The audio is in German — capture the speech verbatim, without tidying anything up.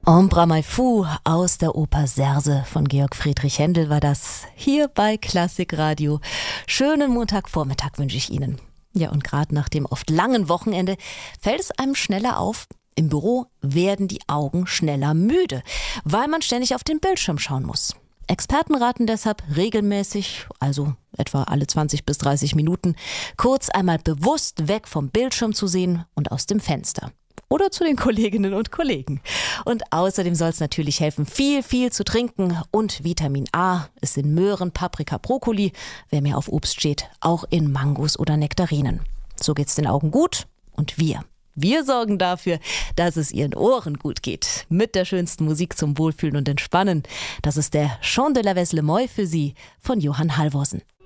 Ombra mai fu aus der Oper Serse von Georg Friedrich Händel war das hier bei Klassikradio. Schönen Montagvormittag wünsche ich Ihnen. Ja, und gerade nach dem oft langen Wochenende fällt es einem schneller auf. Im Büro werden die Augen schneller müde, weil man ständig auf den Bildschirm schauen muss. Experten raten deshalb regelmäßig, also etwa alle zwanzig bis dreißig Minuten, kurz einmal bewusst weg vom Bildschirm zu sehen und aus dem Fenster. Oder zu den Kolleginnen und Kollegen. Und außerdem soll es natürlich helfen, viel, viel zu trinken. Und Vitamin A ist in Möhren, Paprika, Brokkoli, wer mehr auf Obst steht, auch in Mangos oder Nektarinen. So geht's den Augen gut und wir. Wir sorgen dafür, dass es Ihren Ohren gut geht. Mit der schönsten Musik zum Wohlfühlen und Entspannen. Das ist der Chant de la Wesle Moi für Sie von Johann Halvorsen.